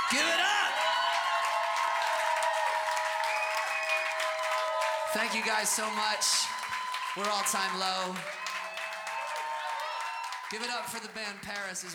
Give it up! Thank you guys so much. We're all time low. Give it up for the band Paris as well.